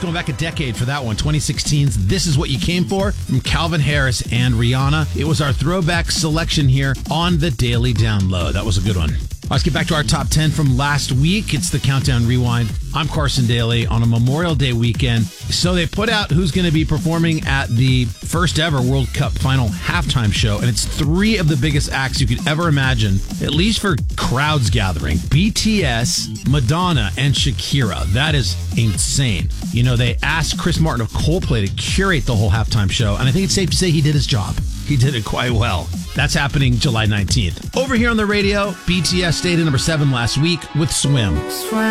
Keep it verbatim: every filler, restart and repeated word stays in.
going back a decade for that one. twenty sixteen's This Is What You Came For from Calvin Harris and Rihanna. It was our throwback selection here on the Daily Down Low. That was a good one. Let's get back to our top ten from last week. It's the Countdown Rewind. I'm Carson Daly on a Memorial Day weekend. So they put out who's going to be performing at the first ever World Cup final halftime show. And it's three of the biggest acts you could ever imagine, at least for crowds gathering. B T S, Madonna, and Shakira. That is insane. You know, they asked Chris Martin of Coldplay to curate the whole halftime show. And I think it's safe to say he did his job. He did it quite well. That's happening July nineteenth. Over here on the radio, B T S stayed at number seven last week with Swim. Swim.